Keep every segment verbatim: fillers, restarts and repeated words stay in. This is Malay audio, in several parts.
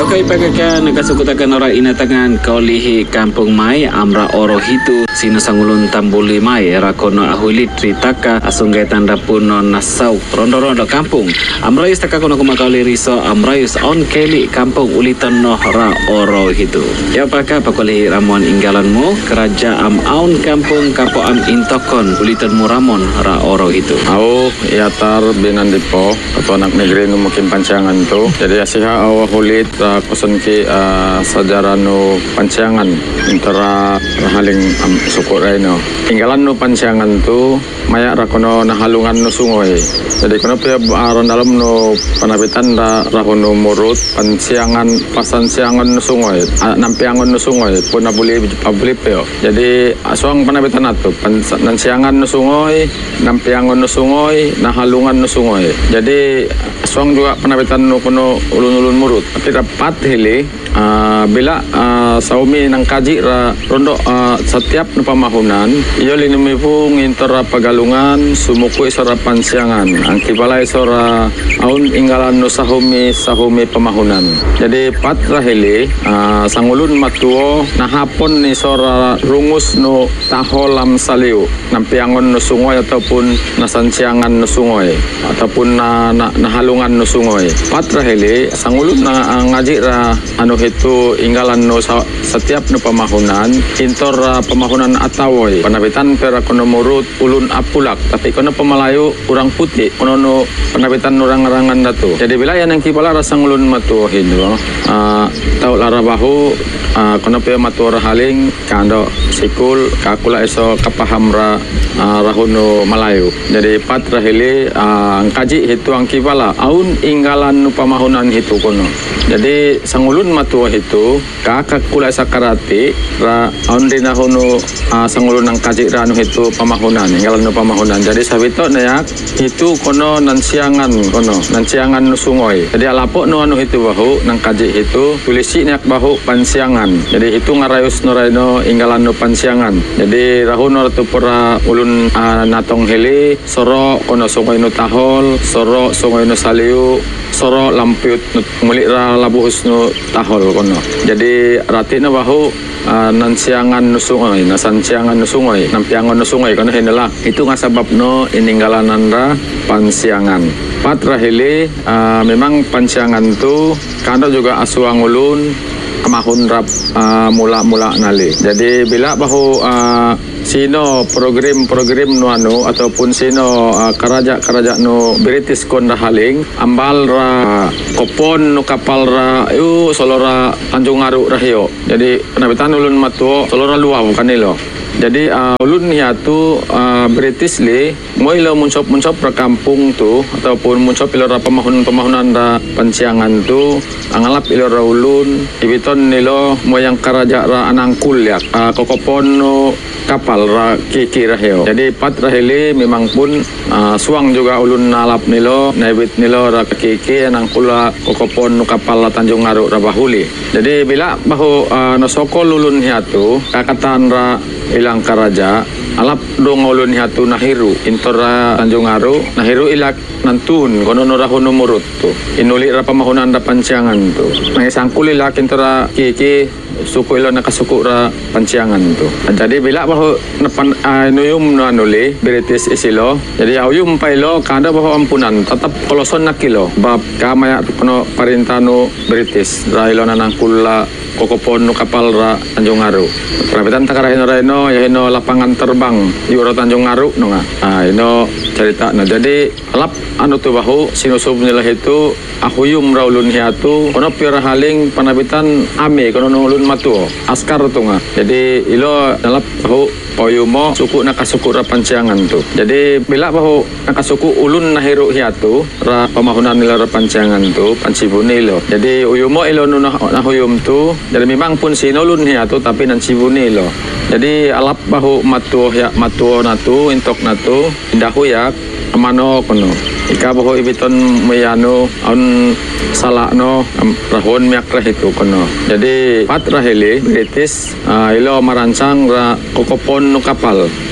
Pakai pagkakan nakasukutakan ora inatangan kaulihi kampung mai amra oro hitu sinasangulun tambuli mai rakono ahulit tritaka asunggai tanda puno nasau rondo-rondo kampung amrayus taka kono kumakauli riso amrayus on keli kampung ulitan no ra oro hitu ya paka pakolihi ramuan inggalanmu keraja am aun kampung kapo am intokon ulitan mu ramon ra oro hitu au yatar binan dipo atau anak negeri nu mungkin pancangan tu jadi asiha awa hulit uh, kosan ki uh, sajarah nu pancangan antara haling um, suku raino tinggalan nu pancangan tu maya rakono nahalungan nu sungai jadi kono pe aron dalam nu panabitan ra rahono murut pansiangan pasansiangan nu sungai uh, nampiangan nu sungai pun abuli abuli pe jadi aswang panabitan atu pansiangan nu sungai nampiangan nu sungai nahalungan nu sungai jadi aswang juga panabitan nu kono ulun-ulun murut tapi dapat hili uh, bila uh, saumi nang kaji ra rondo uh, setiap nu pamahunan iyo linumipu ngintor pagalungan sumuku isora pansiangan angki balai isora aun inggalan nu sahumi sahumi pamahunan jadi pat rahili uh, sangulun matuo nahapon ni sora rungus nu taholam saliu nampiangon nu sungoy ataupun nasansiangan nu sungoy ataupun na, na, nahalungan nu sungoy pat rahili sangulun na uh, ngaji ra anu itu inggalan no sa, setiap no pamahunan intor uh, pamahunan atawoy panabitan pera kono murut ulun apulak tapi kono pemalayu urang putih kono no panabitan urang-urangan datu jadi bila yang kipala rasang ulun matu hindu uh, tau lara bahu uh, kono pe matu rahaling kando sikul kakula eso kapaham ra uh, rahuno Malayu jadi pat rahili uh, kaji itu ang kipala aun inggalan no pamahunan itu kono jadi sangulun matua itu kakak kula sakarati ra aun dinahono uh, sangulun nang kaji ranu itu pamahunan inggalan no pamahunan jadi sabito nayak itu kono nansiangan kono nansiangan no sungoy jadi alapok no anu itu bahu nang kaji itu tulisi nayak bahu pansiangan jadi itu ngarayus no rayno inggalan no pansiangan jadi rahuno ratu pura ulun uh, natong heli soro kono sungoy no tahol soro sungoy no saliu soro lampiut ngulik ra labuhus no tahol kono jadi rati na bahu uh, nansiangan no sungoy nasansiangan no sungoy nampiangon no sungoy kono hinala itu nga sabab no ininggalanan ra pansiangan pat rahili uh, memang pansiangan tu kando juga asuang ulun kamahun rap uh, mula-mula nali jadi bila bahu uh, sino program-program nu anu ataupun sino uh, karaja-karaja nu British kon haling ambal ra kopon nu kapal ra yu solora Tanjung Aru rahio jadi penabitan ulun matuo solora luau kanilo jadi uh, ulun hiatu uh, British li mo ilo muncop-muncop ra kampung tu ataupun muncop ilo ra pamahunan-pamahunan ra pansiangan tu angalap ilo ra ulun ibiton nilo mo yang karaja ra anangkul ya uh, kokopon nu kapal ra kiki raheo jadi pat rahili memang pun uh, suang juga ulun nalap nilo naibit nilo ra kiki anangkula kokopon nu kapal la Tanjung Aru ra bahuli jadi bila bahu uh, nosokol ulun hiatu kakatan ra ilang karaja alap dong ulun hiatu nahiru intora Tanjung Aru nahiru ilak nantun kono no rahono murut tu inuli ra pamahunan ra pansiangan tu nangisangkul ilak intora kiki suku ilo nakasuku ra pansiangan tu jadi bila bahu napan uh, nuyum no anuli British isilo jadi ayum pa ilo kada bahu ampunan tetap koloson na kilo bab kamaya kono parintano British ra ilo nanangkul la kokopon no kapal ra Tanjung Aru perabitan takara ino ra ino ya ino lapangan terbang yuro Tanjung Aru no nga ah ino cerita na jadi alap anu tu bahu sinusub nila itu ahuyum ra ulun hiatu kono pira haling panabitan ame kono no ulun matuo askar tu nga jadi ilo alap bahu poyumo suku nakasuku ra pansiangan tu jadi bila bahu nakasuku ulun nahiru hiatu ra pamahunan nila ra pansiangan tu pansibuni ilo jadi uyumo ilo no nahuyum tu jadi memang pun sinulun hiatu tapi nansibuni ilo jadi alap bahu matuo ya matuo natu intok natu indahu ya amano kono ika bahu ibiton mayano on salakno rahon miak rah itu kono jadi pat rahili British uh, ilo marancang ra kokopon no kapal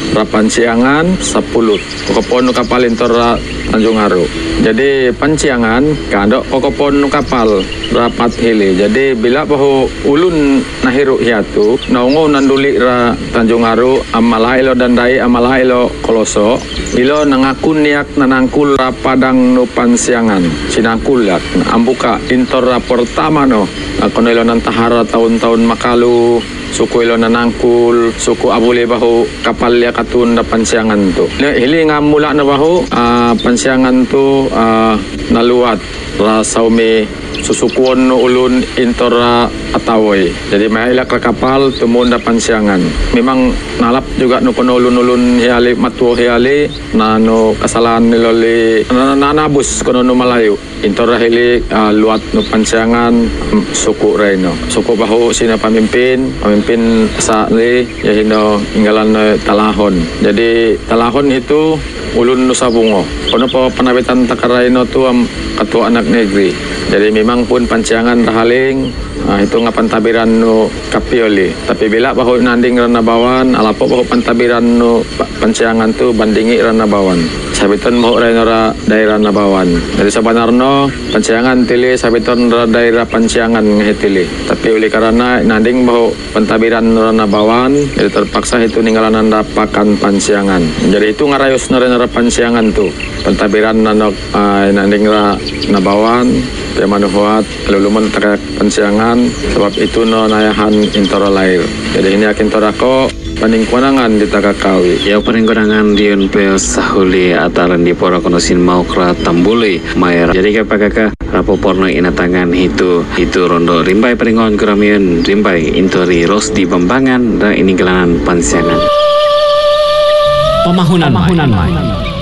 ra Panciangan sepuluh kokopon nu kapal intor ra Tanjung Aru. Jadi Panciangan kandok kokopon nu kapal rapat hili. Jadi bila bahu ulun nahiru hiatu naungo nanduli ra Tanjung Aru amalailo dandai amalailo koloso ilo nangakun niak nanangkul ra Padang nu Panciangan sinangkul yak ambuka intor ra pertama no kono ilo nantahara tahun-tahun makalu suku ilo nanangkul suku abule bahu kapal ya katun da Panciangan tu hili ngamula na bahu uh, Panciangan tu uh, naluat ra saume susukuan no ulun intora Atawoy. Jadi may ilak ra kapal tumun da Panciangan. Memang nalap juga no kono ulun-ulun hiali matuo hiali na no kasalahan nilo li nanabus kono no Malayo. Intora hili uh, luat no Panciangan um, suku reno. Suku bahu sina pamimpin, pamimpin sa li yahino inggalan no Talahon. Jadi Talahon itu ulun Nusa Bungo. Kono po panabitan takaraino tu am ketua anak negeri. Jadi memang pun Panciangan rahaling uh, itu ngapan tabiran no Kapioli. Tapi bila bahu nanding Ranabawan, alapo bahu pantabiran no Panciangan tu bandingi Ranabawan. Sabiton bahu ra daerah Nabawan. Jadi sabanarno Panciangan tili sabiton ra daerah Panciangan ngahitili. Tapi oleh karena nanding bahu pantabiran Ranabawan, jadi terpaksa itu ninggalan pakan Panciangan. Jadi itu ngarayos na rin ra Panciangan tu. Pantabiran nanok uh, nanding ra Nabawan ya manuhuat lulumon taka Panciangan sebab itu no nayahan intoro lair. Jadi ini akin torako paningkunangan di Takakawi. Ya paningkunangan di Unpeo Sahuli atalan di Pora Konosin Maukra Tambuli Mayer. Jadi kapakaka rapoporno inatangan itu itu rondo rimbai peringon keramian rimbai intori ros di Bambangan dan ini gelanan Panciangan. Pemahunan, Pemahunan Mai.